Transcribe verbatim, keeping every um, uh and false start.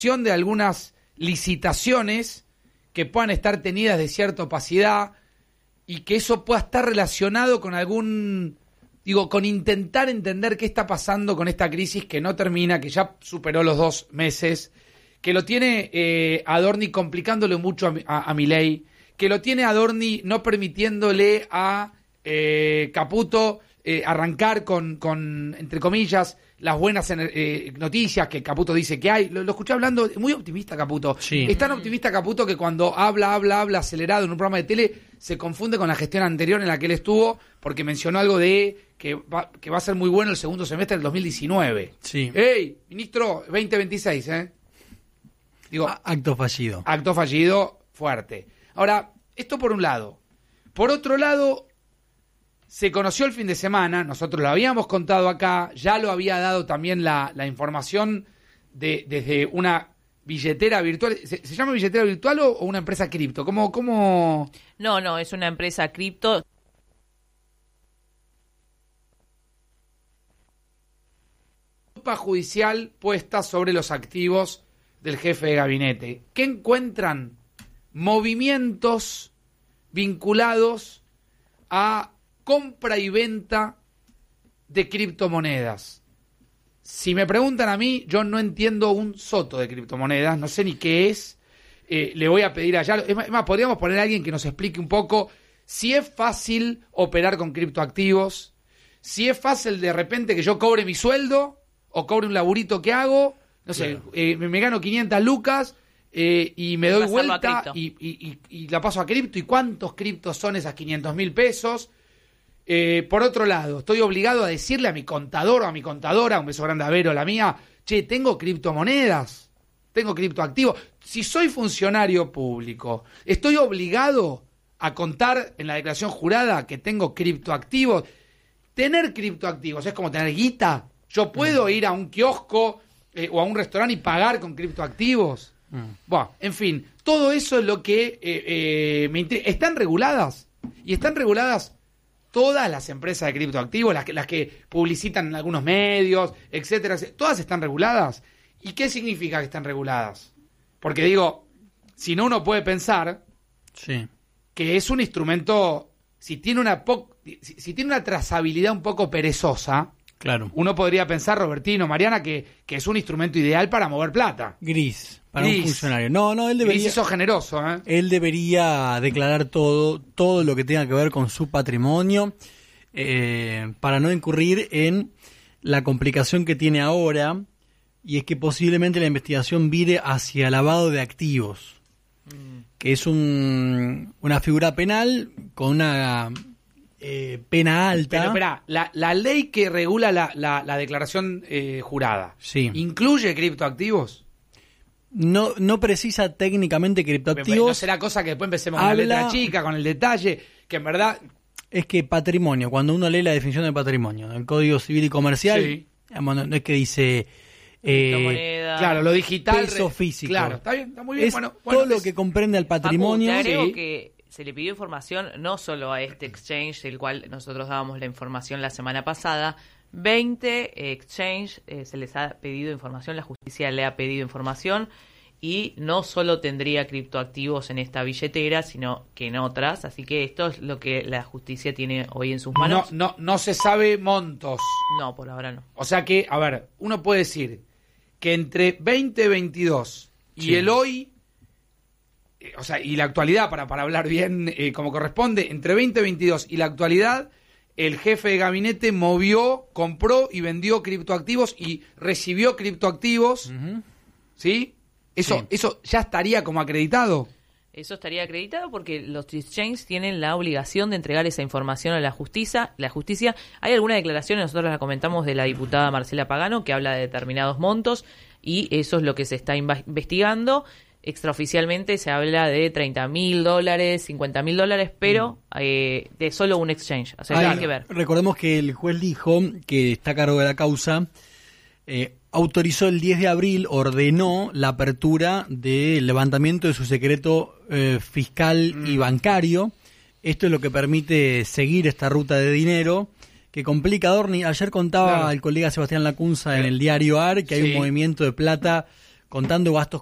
de algunas licitaciones que puedan estar tenidas de cierta opacidad y que eso pueda estar relacionado con algún, digo, con intentar entender qué está pasando con esta crisis que no termina, que ya superó los dos meses, que lo tiene eh, Adorni complicándole mucho a, a, a Milei, que lo tiene Adorni no permitiéndole a eh, Caputo eh, arrancar con, con, entre comillas, las buenas eh, noticias que Caputo dice que hay. Lo, lo escuché hablando, muy optimista Caputo. Sí. Es tan optimista Caputo que cuando habla, habla, habla acelerado en un programa de tele, se confunde con la gestión anterior en la que él estuvo, porque mencionó algo de que va, que va a ser muy bueno el segundo semestre del dos mil diecinueve. Sí. ¡Ey, ministro, veinte veintiséis, eh! Digo, acto fallido. Acto fallido fuerte. Ahora, esto por un lado. Por otro lado, se conoció el fin de semana, nosotros lo habíamos contado acá, ya lo había dado también la, la información de, desde una billetera virtual. ¿Se, se llama billetera virtual o, o una empresa cripto? ¿Cómo, cómo? No, no, es una empresa cripto. Lupa judicial puesta sobre los activos del jefe de gabinete. ¿Qué encuentran? Movimientos vinculados a compra y venta de criptomonedas. Si me preguntan a mí, yo no entiendo un soto de criptomonedas, no sé ni qué es. Eh, le voy a pedir allá. Es más, es más, podríamos poner a alguien que nos explique un poco si es fácil operar con criptoactivos, si es fácil de repente que yo cobre mi sueldo o cobre un laburito que hago, no sé, claro. eh, me, me gano quinientas lucas eh, y me doy vuelta y, y, y, y la paso a cripto. ¿Y cuántos criptos son esas quinientos mil pesos? Eh, por otro lado, estoy obligado a decirle a mi contador o a mi contadora, un beso grande a Vero, la mía, che, tengo criptomonedas, tengo criptoactivos. Si soy funcionario público, estoy obligado a contar en la declaración jurada que tengo criptoactivos. Tener criptoactivos es como tener guita. Yo puedo ir a un kiosco eh, o a un restaurante y pagar con criptoactivos. Mm. Bueno, en fin, todo eso es lo que eh, eh, me intriga. ¿Están reguladas? Y están reguladas todas las empresas de criptoactivos, las que, las que publicitan en algunos medios, etcétera, etcétera, ¿todas están reguladas? ¿Y qué significa que están reguladas? Porque digo, si no, uno puede pensar sí. que es un instrumento, si tiene una po- si, si tiene una trazabilidad un poco perezosa, claro. Uno podría pensar, Robertino, Mariana, que, que es un instrumento ideal para mover plata. Gris. Para Gris. Un funcionario. No, no, él debería... Gris, eso generoso, ¿eh? Él debería declarar todo, todo lo que tenga que ver con su patrimonio, eh, para no incurrir en la complicación que tiene ahora, y es que posiblemente la investigación vire hacia lavado de activos, mm. que es un, una figura penal con una eh, pena alta. Pero espera, la, la ley que regula la, la, la declaración eh, jurada, sí. ¿incluye criptoactivos? No, no precisa técnicamente criptoactivos. No será cosa que después empecemos con Habla... la letra chica, con el detalle, que en verdad... Es que patrimonio, cuando uno lee la definición de patrimonio del Código Civil y Comercial, sí. digamos, no, no es que dice... Eh, claro, lo digital... Peso físico. Claro, está bien, está muy bien. Es bueno, todo bueno, lo es... que comprende al patrimonio. Facu, te agrego sí. que se le pidió información no solo a este exchange, del cual nosotros dábamos la información la semana pasada, veinte exchange eh, se les ha pedido información, la justicia le ha pedido información, y no solo tendría criptoactivos en esta billetera, sino que en otras. Así que esto es lo que la justicia tiene hoy en sus manos. No, no, no se sabe montos. No, por ahora no. O sea que, a ver, uno puede decir que entre veinte veintidós y sí. el hoy, eh, o sea, y la actualidad, para, para hablar bien eh, como corresponde, entre veinte veintidós y la actualidad, el jefe de gabinete movió, compró y vendió criptoactivos y recibió criptoactivos, uh-huh. ¿sí? Eso, sí. Eso ya estaría como acreditado. Eso estaría acreditado porque los exchanges tienen la obligación de entregar esa información a la justicia. La justicia, hay alguna declaración, nosotros la comentamos, de la diputada Marcela Pagano, que habla de determinados montos, y eso es lo que se está investigando. Extraoficialmente se habla de treinta mil dólares, cincuenta mil dólares, pero mm. eh, de solo un exchange. O sea, Ay, hay que ver. Recordemos que el juez dijo que está a cargo de la causa. Eh, autorizó el diez de abril, ordenó la apertura del levantamiento de su secreto eh, fiscal mm. y bancario. Esto es lo que permite seguir esta ruta de dinero que complica a Adorni. Ayer contaba claro. el colega Sebastián Lacunza en el diario A R que hay sí. un movimiento de plata contando gastos